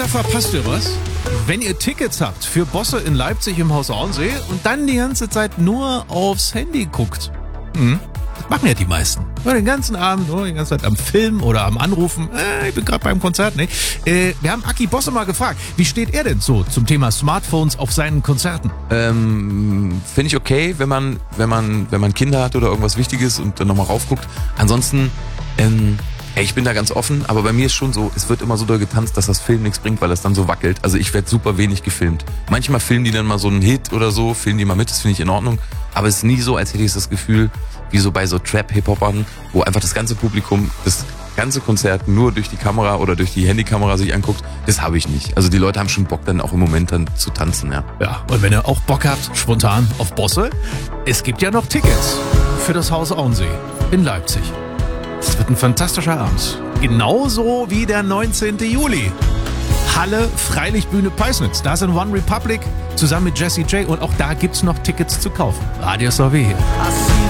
verpasst ihr was? Wenn ihr Tickets habt für Bosse in Leipzig im Haus Auensee und dann die ganze Zeit nur aufs Handy guckt. Das machen ja die meisten. Nur den ganzen Abend, nur die ganze Zeit am Film oder am Anrufen. Ich bin gerade beim Konzert, ne? Wir haben Aki Bosse mal gefragt, wie steht er denn so zum Thema Smartphones auf seinen Konzerten? Finde ich okay, wenn man Kinder hat oder irgendwas Wichtiges und dann nochmal raufguckt. Ansonsten, ich bin da ganz offen, aber bei mir ist schon so, es wird immer so doll getanzt, dass das Film nichts bringt, weil das dann so wackelt. Also ich werde super wenig gefilmt. Manchmal filmen die dann mal so einen Hit oder so, filmen die mal mit, das finde ich in Ordnung. Aber es ist nie so, als hätte ich das Gefühl, wie so bei so Trap-Hip-Hopern, wo einfach das ganze Publikum das ganze Konzert nur durch die Kamera oder durch die Handykamera sich anguckt. Das habe ich nicht. Also die Leute haben schon Bock, dann auch im Moment dann zu tanzen, ja. Ja, und wenn ihr auch Bock habt, spontan auf Bosse, es gibt ja noch Tickets für das Haus Auensee in Leipzig. Es wird ein fantastischer Abend. Genauso wie der 19. Juli. Halle Freilichtbühne Peisnitz. Da sind One Republic zusammen mit Jessie J. Und auch da gibt's noch Tickets zu kaufen. Radio SAW hier.